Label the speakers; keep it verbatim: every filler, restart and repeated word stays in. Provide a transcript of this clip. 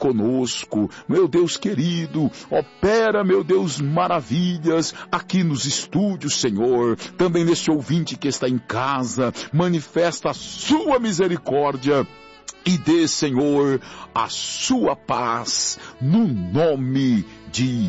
Speaker 1: conosco, meu Deus querido, opera, meu Deus, maravilhas aqui nos estúdios, Senhor, também neste ouvinte que está em casa, manifesta a sua misericórdia e dê, Senhor, a sua paz, no nome de